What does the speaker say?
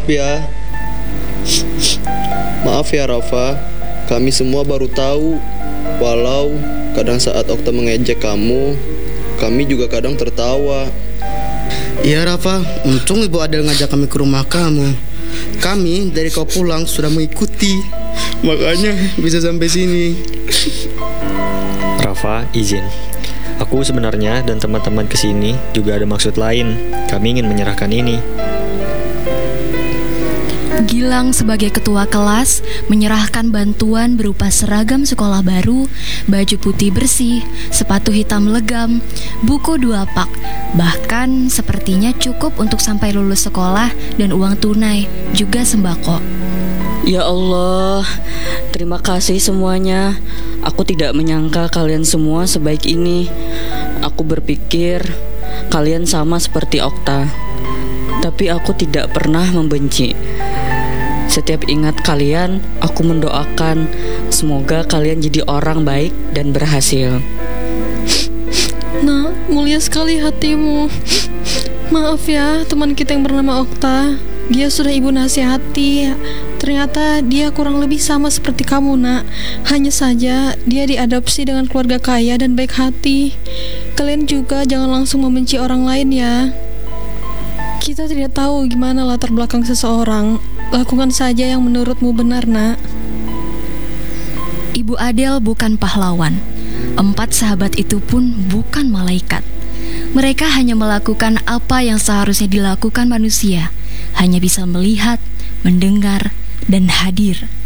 ya. Maaf ya Rafa, kami semua baru tahu. Walau kadang saat Okta mengejek kamu, kami juga kadang tertawa. Iya Rafa, untung Ibu Adel ngajak kami ke rumah kamu. Kami dari kau pulang sudah mengikuti, makanya bisa sampai sini. Rafa, izin. Aku sebenarnya dan teman-teman kesini juga ada maksud lain. Kami ingin menyerahkan ini. Gilang sebagai ketua kelas menyerahkan bantuan berupa seragam sekolah baru, baju putih bersih, sepatu hitam legam, buku 2 pak. Bahkan sepertinya cukup untuk sampai lulus sekolah dan uang tunai, juga sembako. Ya Allah, terima kasih semuanya. Aku tidak menyangka kalian semua sebaik ini. Aku berpikir kalian sama seperti Okta, tapi aku tidak pernah membenci. Setiap ingat kalian, aku mendoakan semoga kalian jadi orang baik dan berhasil. Nah, mulia sekali hatimu. Maaf ya, teman kita yang bernama Okta. Dia sudah ibu nasihati. Ternyata dia kurang lebih sama seperti kamu, nak. Hanya saja dia diadopsi dengan keluarga kaya dan baik hati. Kalian juga jangan langsung membenci orang lain ya. Kita tidak tahu gimana latar belakang seseorang. Lakukan saja yang menurutmu benar, nak. Ibu Adel bukan pahlawan. 4 sahabat itu pun bukan malaikat. Mereka hanya melakukan apa yang seharusnya dilakukan manusia. Hanya bisa melihat, mendengar, dan hadir.